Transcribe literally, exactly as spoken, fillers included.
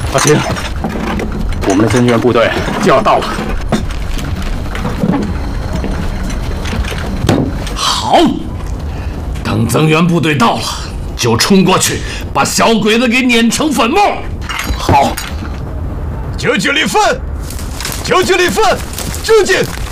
阿青，我们的增援部队就要到了。 好，等增援部队到了，就冲过去，把小鬼子给碾成粉末。 好， 九九里分，九九里分，就近。